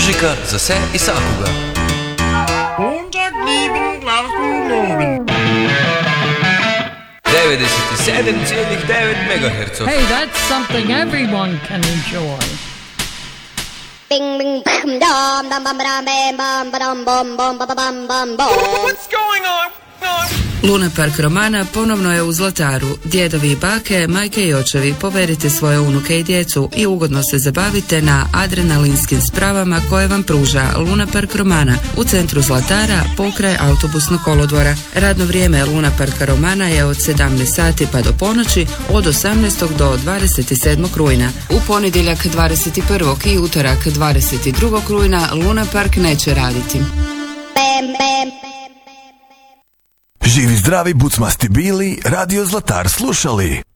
Muzika za sve i svakoga. 97,9 MHz. Hey, that's something everyone can enjoy. Bing bing bam dum dum bum bam bam bam bum bum bum bum bum bum. What's going on? Luna Park Romana ponovno je u Zlataru. Djedovi i bake, majke i očevi, povedite svoje unuke i djecu i ugodno se zabavite na adrenalinskim spravama koje vam pruža Luna Park Romana u centru Zlatara pokraj autobusnog kolodvora. Radno vrijeme Luna Parka Romana je od 17 sati pa do ponoći, od 18. do 27. rujna. U ponedjeljak 21. i utorak 22. rujna Luna Park neće raditi. Bam bam. Živi zdravi, bucmasti bili, Radio Zlatar slušali.